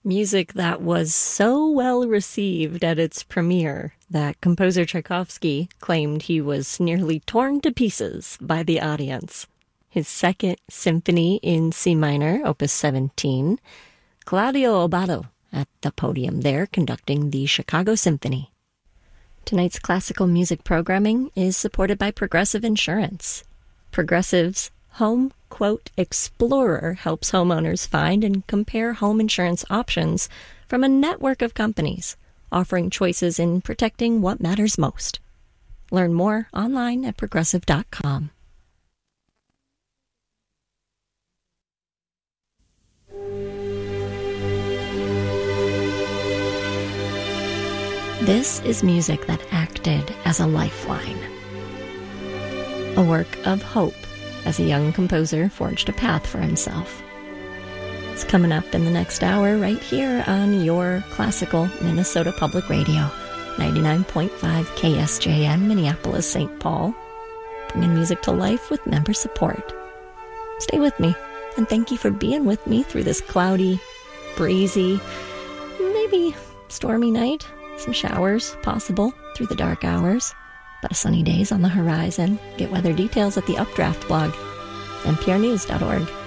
Music that was so well received at its premiere that composer Tchaikovsky claimed he was nearly torn to pieces by the audience. His Second Symphony in C minor, Opus 17, Claudio Abbado at the podium there conducting the Chicago Symphony. Tonight's classical music programming is supported by Progressive Insurance. Progressive's Home Quote Explorer helps homeowners find and compare home insurance options from a network of companies, offering choices in protecting what matters most. Learn more online at progressive.com. This is music that acted as a lifeline, a work of hope as a young composer forged a path for himself. It's coming up in the next hour right here on your classical Minnesota Public Radio, 99.5 KSJN, Minneapolis, St. Paul, bringing music to life with member support. Stay with me, and thank you for being with me through this cloudy, breezy, maybe stormy night. Some showers possible through the dark hours, but a sunny days on the horizon. Get weather details at the Updraft blog, nprnews.org.